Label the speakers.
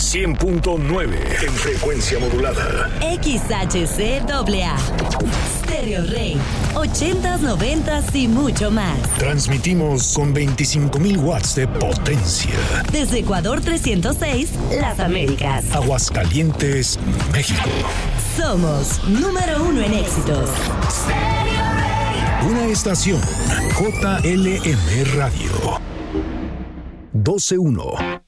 Speaker 1: 100.9 en frecuencia modulada.
Speaker 2: XHCAA. Stereo Rey. 80s, 90s y mucho más.
Speaker 1: Transmitimos con 25,000 watts de potencia.
Speaker 2: Desde Ecuador 306, Las Américas.
Speaker 1: Aguascalientes, México.
Speaker 2: Somos número 1 en éxitos.
Speaker 1: Una estación JLM Radio. 12.1